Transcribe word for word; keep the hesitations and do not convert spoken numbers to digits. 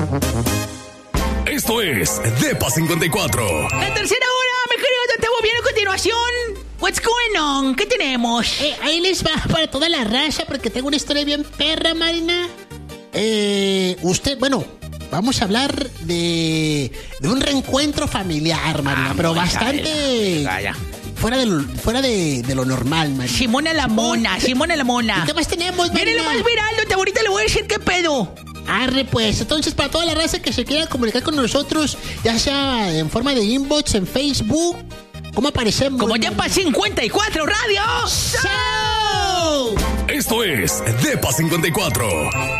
Esto es Depa cincuenta y cuatro. La tercera hora, mi querido, te estamos viendo a continuación. What's going on? ¿Qué tenemos? Eh, ahí les va para toda la raza porque tengo una historia bien perra, Marina. Eh, usted, bueno, vamos a hablar de, de un reencuentro familiar, Marina, Ah, pero ya, bastante ya, ya. fuera, de lo, fuera de, de lo normal, Marina. Simona la mona, Simona la mona. ¿Y qué más tenemos, Viene Marina? lo más viral, te ahorita le voy a decir qué pedo. Arre, pues, entonces para toda la raza que se quiera comunicar con nosotros, ya sea en forma de inbox, en Facebook, ¿cómo aparecemos? Como Depa cincuenta y cuatro Radio. ¡Show! Esto es Depa cincuenta y cuatro.